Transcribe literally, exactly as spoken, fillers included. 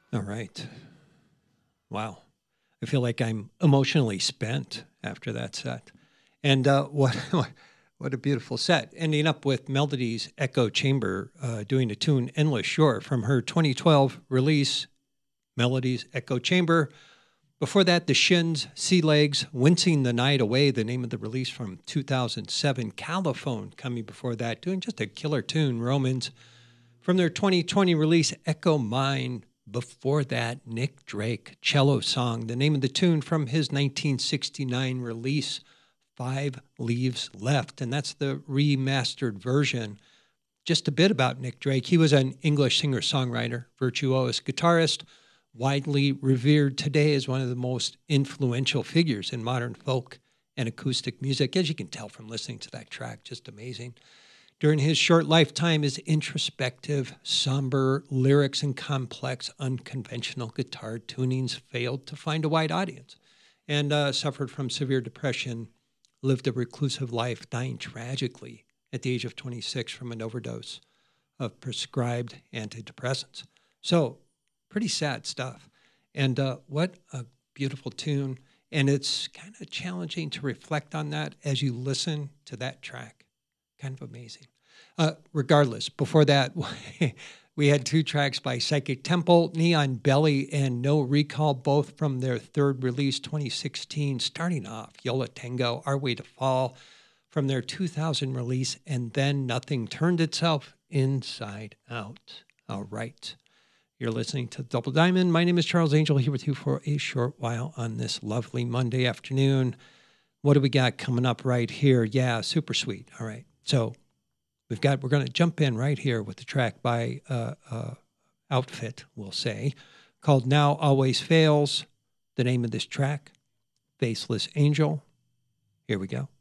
All right. Wow. I feel like I'm emotionally spent after that set. And uh, what what a beautiful set. Ending up with Melody's Echo Chamber uh, doing a tune Endless Shore from her twenty twelve release, Melody's Echo Chamber. Before that, the Shins, Sea Legs, Wincing the Night Away, the name of the release from two thousand seven. Caliphone coming before that, doing just a killer tune, Romans. From their twenty twenty release, Echo Mine. Before that, Nick Drake, Cello Song, the name of the tune from his nineteen sixty-nine release, Five Leaves Left. And that's the remastered version. Just a bit about Nick Drake. He was an English singer-songwriter, virtuoso guitarist, widely revered today as one of the most influential figures in modern folk and acoustic music, as you can tell from listening to that track, just amazing. During his short lifetime, his introspective, somber lyrics and complex, unconventional guitar tunings failed to find a wide audience and uh, suffered from severe depression, lived a reclusive life, dying tragically at the age of twenty-six from an overdose of prescribed antidepressants. So, pretty sad stuff. And uh, what a beautiful tune. And it's kind of challenging to reflect on that as you listen to that track. Kind of amazing. Uh, regardless, before that, we had two tracks by Psychic Temple, Neon Belly and No Recall, both from their third release, twenty sixteen. Starting off, Yo La Tengo, Our Way to Fall, from their two thousand release, and then Nothing Turned Itself Inside Out. All right. You're listening to Double Diamond. My name is Charles Angel, here with you for a short while on this lovely Monday afternoon. What do we got coming up right here? Yeah, super sweet. All right. So we've got, we're going to jump in right here with the track by uh, uh, Outfit, we'll say, called Now Always Fails. The name of this track, Faceless Angel. Here we go.